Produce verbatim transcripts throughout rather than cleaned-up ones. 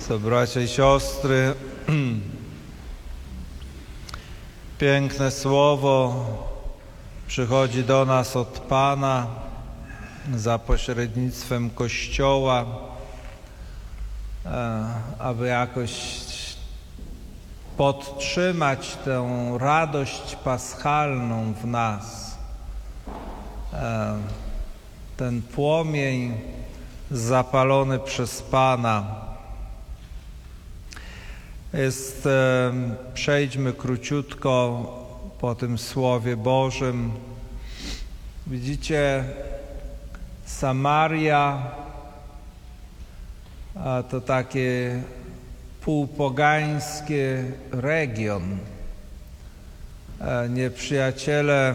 Co, bracia i siostry, piękne słowo przychodzi do nas od Pana za pośrednictwem Kościoła, aby jakoś podtrzymać tę radość paschalną w nas. Ten płomień zapalony przez Pana. Jest, przejdźmy króciutko po tym Słowie Bożym. Widzicie, Samaria a to takie półpogańskie region. Nieprzyjaciele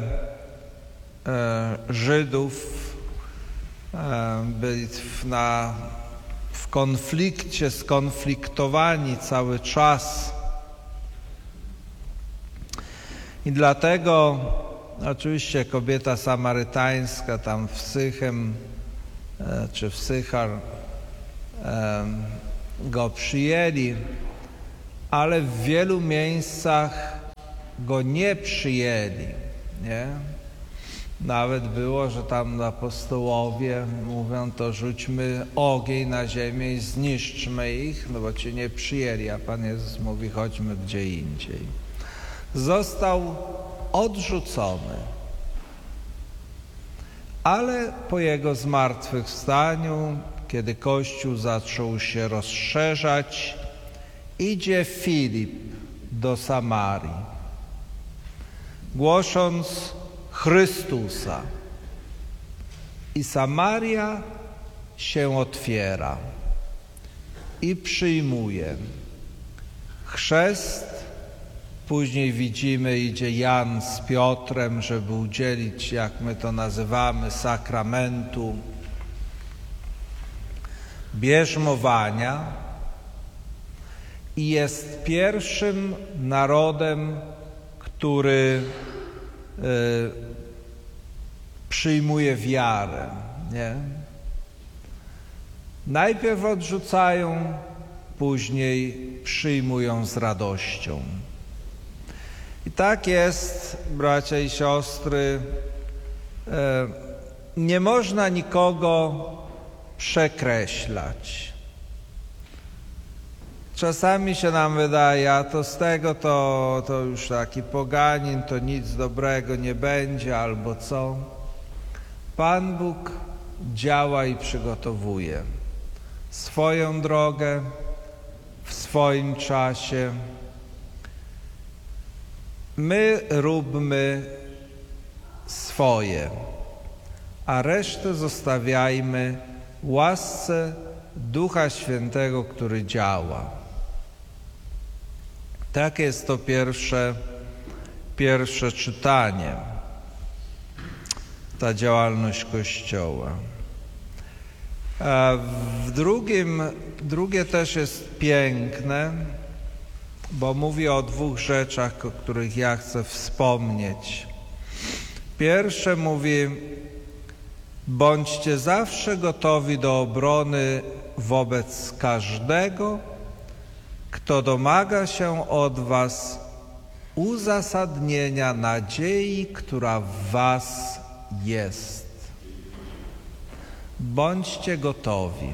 Żydów byli na, w konflikcie, skonfliktowani cały czas. I dlatego oczywiście kobieta samarytańska tam w Sychem czy w Sychar go przyjęli, ale w wielu miejscach go nie przyjęli, nie? Nawet było, że tam apostołowie mówią, to rzućmy ogień na ziemię i zniszczmy ich, no bo cię nie przyjęli, a Pan Jezus mówi, chodźmy gdzie indziej. Został odrzucony. Ale po Jego zmartwychwstaniu, kiedy Kościół zaczął się rozszerzać, idzie Filip do Samarii, głosząc Chrystusa. I Samaria się otwiera i przyjmuje chrzest. Później widzimy, idzie Jan z Piotrem, żeby udzielić, jak my to nazywamy, sakramentu bierzmowania i jest pierwszym narodem, który y, przyjmuje wiarę, nie? Najpierw odrzucają, później przyjmują z radością. I tak jest, bracia i siostry, nie można nikogo przekreślać. Czasami się nam wydaje, a to z tego to, to już taki poganin, to nic dobrego nie będzie, albo co. Pan Bóg działa i przygotowuje swoją drogę w swoim czasie. My róbmy swoje, a resztę zostawiajmy łasce Ducha Świętego, który działa. Tak jest to pierwsze, pierwsze czytanie, ta działalność Kościoła. A w drugim, drugie też jest piękne, bo mówi o dwóch rzeczach, o których ja chcę wspomnieć. Pierwsze mówi, bądźcie zawsze gotowi do obrony wobec każdego, kto domaga się od was uzasadnienia nadziei, która w was jest. Bądźcie gotowi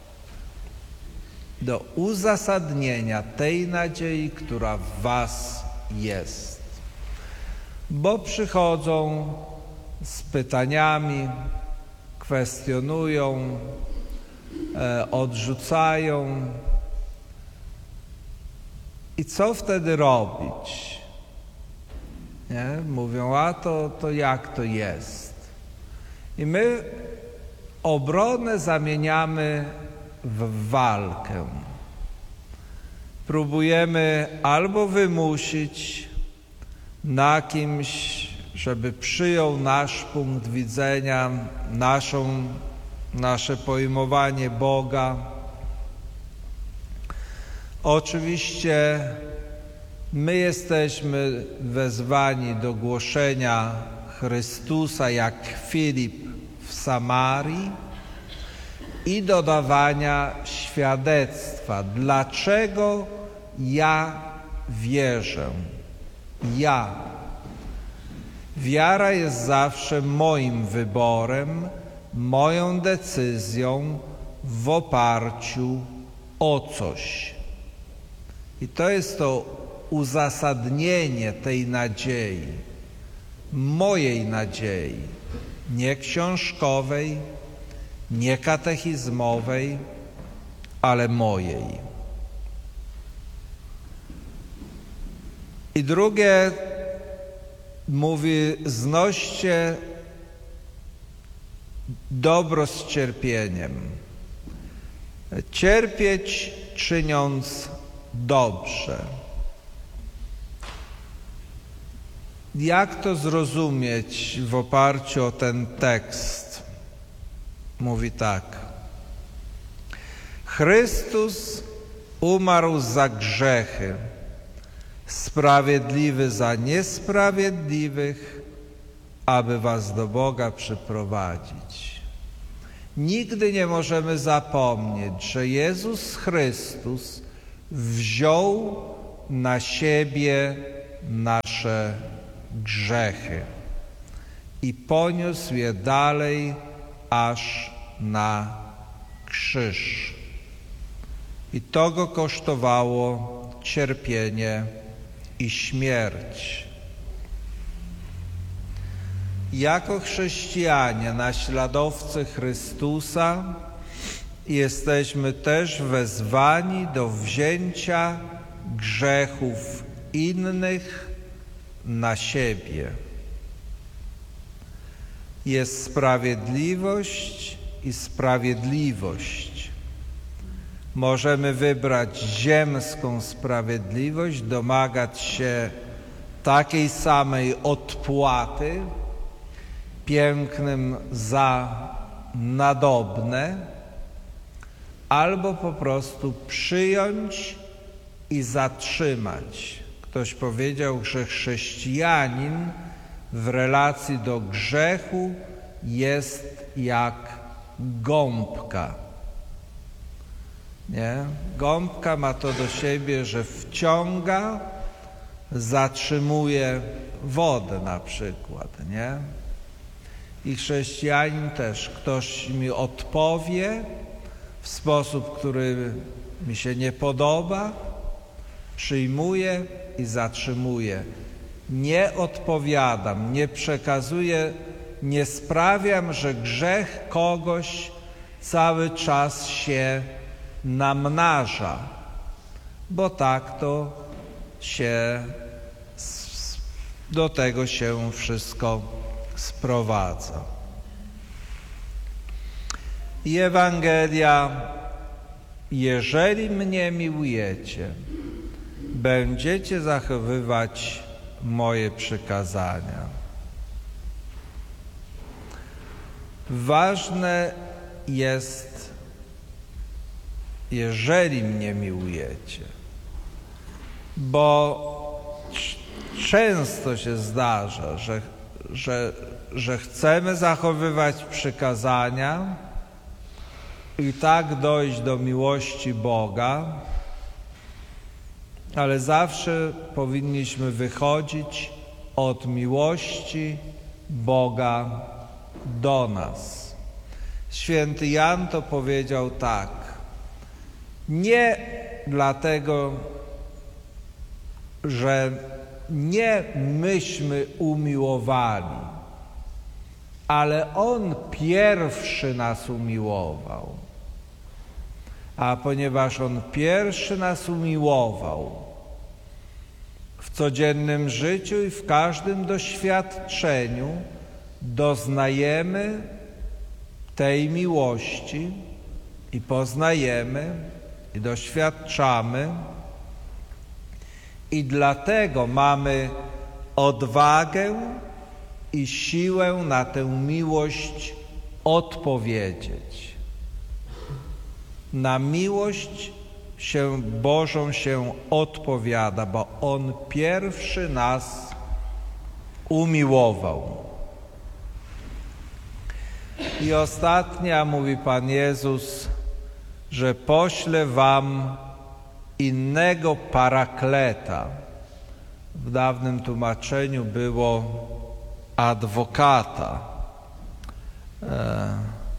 do uzasadnienia tej nadziei, która w was jest. Bo przychodzą z pytaniami, kwestionują, e, odrzucają. I co wtedy robić? Nie? Mówią, a to, to jak to jest? I my obronę zamieniamy w walkę. Próbujemy albo wymusić na kimś, żeby przyjął nasz punkt widzenia, naszą, nasze pojmowanie Boga. Oczywiście my jesteśmy wezwani do głoszenia Chrystusa jak Filip w Samarii i dodawania świadectwa. Dlaczego ja wierzę? Ja. Wiara jest zawsze moim wyborem, moją decyzją w oparciu o coś. I to jest to uzasadnienie tej nadziei, mojej nadziei, nie książkowej, nie katechizmowej, ale mojej. I drugie mówi: znoście dobro z cierpieniem. Cierpieć czyniąc dobrze. Jak to zrozumieć w oparciu o ten tekst? Mówi tak. Chrystus umarł za grzechy, sprawiedliwy za niesprawiedliwych, aby was do Boga przyprowadzić. Nigdy nie możemy zapomnieć, że Jezus Chrystus wziął na siebie nasze grzechy i poniósł je dalej aż na krzyż. I to go kosztowało cierpienie i śmierć. Jako chrześcijanie, naśladowcy Chrystusa, jesteśmy też wezwani do wzięcia grzechów innych na siebie. Jest sprawiedliwość i sprawiedliwość. Możemy wybrać ziemską sprawiedliwość, domagać się takiej samej odpłaty, pięknym za nadobne, albo po prostu przyjąć i zatrzymać. Ktoś powiedział, że chrześcijanin w relacji do grzechu jest jak gąbka. Nie? Gąbka ma to do siebie, że wciąga, zatrzymuje wodę na przykład, nie? I chrześcijanin też, ktoś mi odpowie w sposób, który mi się nie podoba, przyjmuję i zatrzymuję. Nie odpowiadam, nie przekazuję, nie sprawiam, że grzech kogoś cały czas się namnaża, bo tak to się, do tego się wszystko sprowadza. I Ewangelia: jeżeli mnie miłujecie, będziecie zachowywać moje przykazania. Ważne jest, jeżeli mnie miłujecie, bo często się zdarza, że, że, że chcemy zachowywać przykazania i tak dojść do miłości Boga, ale zawsze powinniśmy wychodzić od miłości Boga do nas. Święty Jan to powiedział tak: nie dlatego, że nie myśmy umiłowali, ale On pierwszy nas umiłował. A ponieważ On pierwszy nas umiłował, w codziennym życiu i w każdym doświadczeniu doznajemy tej miłości i poznajemy i doświadczamy, i dlatego mamy odwagę i siłę na tę miłość odpowiedzieć. Na miłość się Bożą się odpowiada, bo On pierwszy nas umiłował. I ostatnia, mówi Pan Jezus, że poślę wam innego parakleta. W dawnym tłumaczeniu było adwokata. E,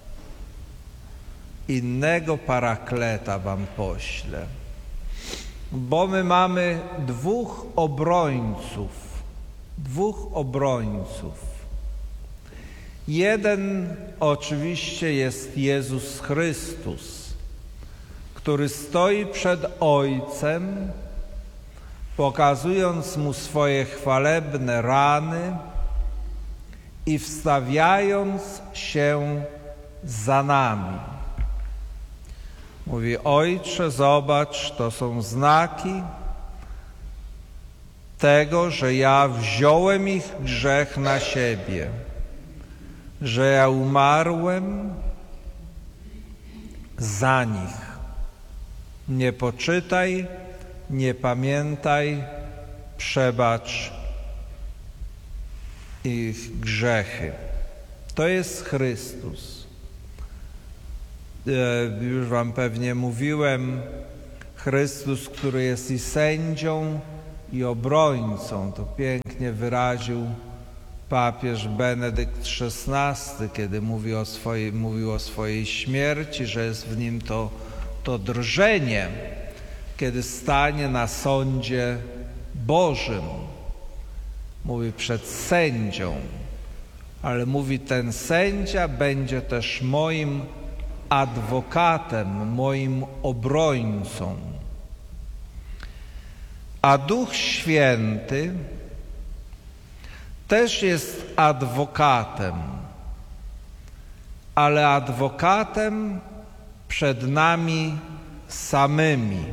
innego parakleta wam poślę. Bo my mamy dwóch obrońców. Dwóch obrońców. Jeden oczywiście jest Jezus Chrystus, który stoi przed Ojcem, pokazując Mu swoje chwalebne rany i wstawiając się za nami. Mówi: Ojcze, zobacz, to są znaki tego, że ja wziąłem ich grzech na siebie, że ja umarłem za nich. Nie poczytaj, nie pamiętaj, przebacz ich grzechy. To jest Chrystus. E, już wam pewnie mówiłem, Chrystus, który jest i sędzią, i obrońcą. To pięknie wyraził papież Benedykt szesnasty, kiedy mówi o swojej, mówił o swojej śmierci, że jest w nim to, to drżenie, kiedy stanie na sądzie Bożym. Mówi przed sędzią, ale mówi, ten sędzia będzie też moim adwokatem, moim obrońcą. A Duch Święty też jest adwokatem, ale adwokatem przed nami samymi.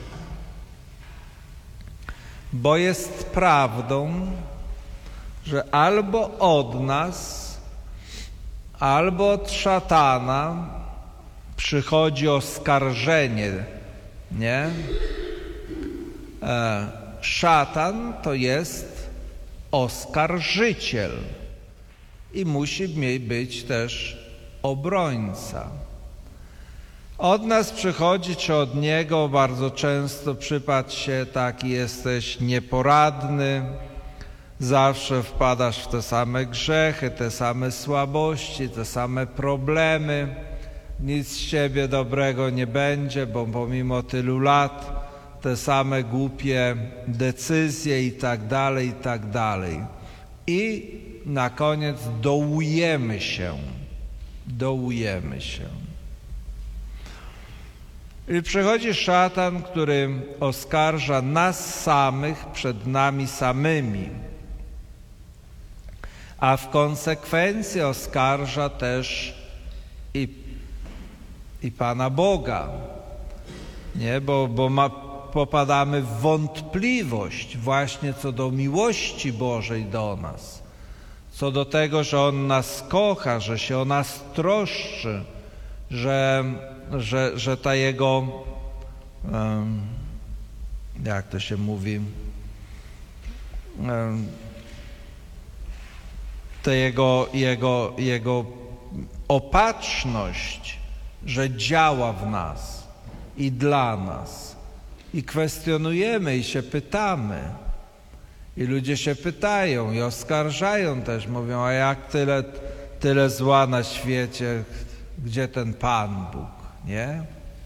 Bo jest prawdą, że albo od nas, albo od szatana przychodzi oskarżenie, nie? E, szatan to jest oskarżyciel i musi być też obrońca. Od nas przychodzi, czy od niego bardzo często przypadł się taki: jesteś nieporadny, zawsze wpadasz w te same grzechy, te same słabości, te same problemy, nic z ciebie dobrego nie będzie, bo pomimo tylu lat te same głupie decyzje i tak dalej, i tak dalej. I na koniec dołujemy się, dołujemy się. I przychodzi szatan, który oskarża nas samych przed nami samymi, a w konsekwencji oskarża też i, i Pana Boga, nie? Bo, bo ma, popadamy w wątpliwość właśnie co do miłości Bożej do nas, co do tego, że On nas kocha, że się o nas troszczy, że, że, że ta Jego, um, jak to się mówi, um, ta jego, jego, jego opatrzność, że działa w nas i dla nas. I kwestionujemy i się pytamy. I ludzie się pytają i oskarżają też. Mówią: a jak tyle, tyle zła na świecie, gdzie ten Pan Bóg, nie?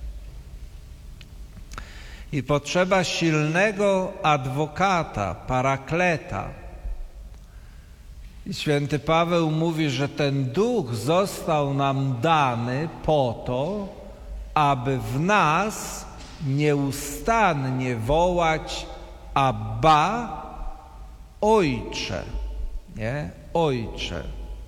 I potrzeba silnego adwokata, parakleta. I święty Paweł mówi, że ten Duch został nam dany po to, aby w nas nieustannie wołać: Abba, Ojcze, nie? Ojcze.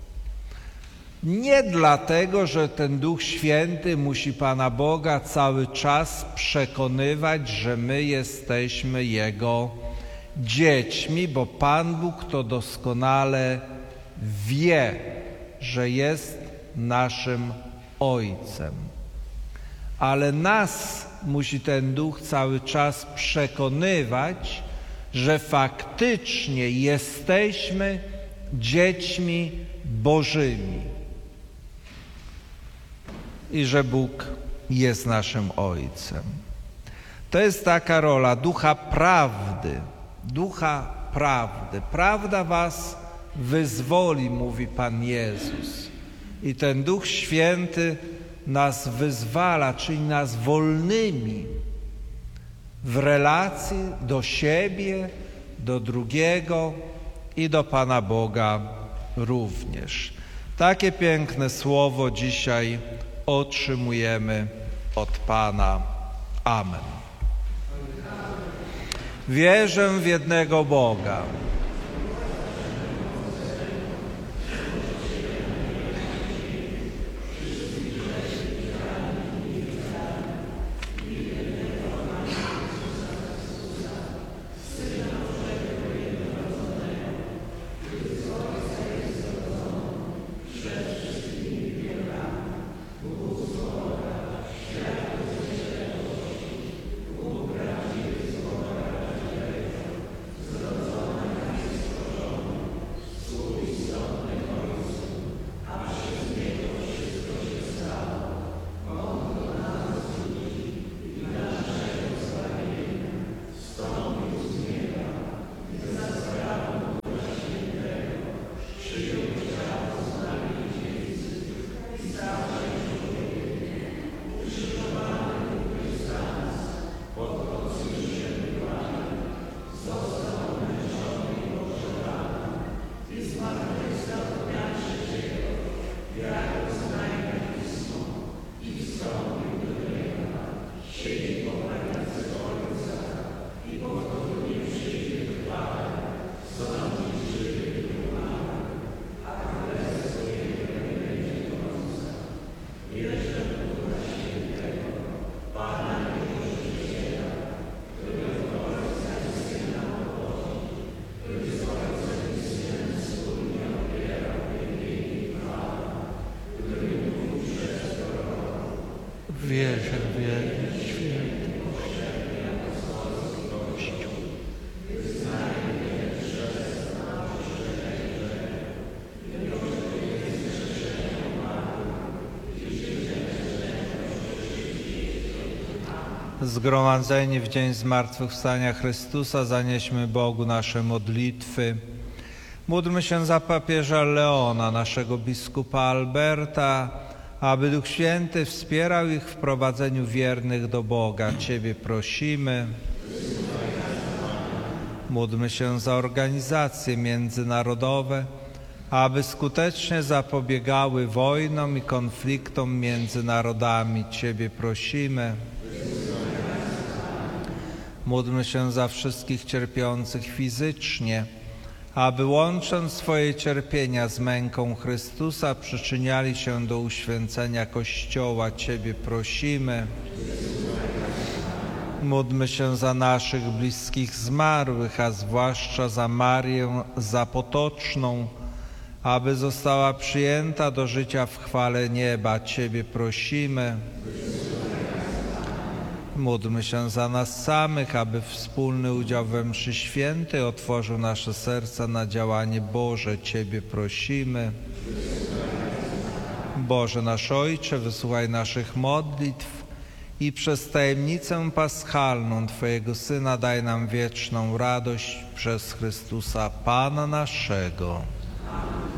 Nie dlatego, że ten Duch Święty musi Pana Boga cały czas przekonywać, że my jesteśmy Jego dziećmi, bo Pan Bóg to doskonale wie, że jest naszym Ojcem. Ale nas musi ten Duch cały czas przekonywać, że faktycznie jesteśmy dziećmi Bożymi. i że Bóg jest naszym Ojcem. To jest taka rola Ducha Prawdy, Ducha Prawdy. Prawda was wyzwoli, mówi Pan Jezus. I ten Duch Święty nas wyzwala, czyli nas wolnymi w relacji do siebie, do drugiego i do Pana Boga również. Takie piękne słowo dzisiaj otrzymujemy od Pana. Amen. Wierzę w jednego Boga, wierzę w jeden święty Kościół. Zgromadzeni w dzień zmartwychwstania Chrystusa zanieśmy Bogu nasze modlitwy. Módlmy się za papieża Leona, naszego biskupa Alberta, aby Duch Święty wspierał ich w prowadzeniu wiernych do Boga. Ciebie prosimy. Módlmy się za organizacje międzynarodowe, aby skutecznie zapobiegały wojnom i konfliktom między narodami. Ciebie prosimy. Módlmy się za wszystkich cierpiących fizycznie, aby łącząc swoje cierpienia z męką Chrystusa przyczyniali się do uświęcenia Kościoła. Ciebie prosimy. Módlmy się za naszych bliskich zmarłych, a zwłaszcza za Marię Zapotoczną, aby została przyjęta do życia w chwale nieba. Ciebie prosimy. Módlmy się za nas samych, aby wspólny udział we mszy świętej otworzył nasze serca na działanie Boże. Ciebie prosimy. Boże nasz Ojcze, wysłuchaj naszych modlitw i przez tajemnicę paschalną Twojego Syna daj nam wieczną radość przez Chrystusa Pana naszego.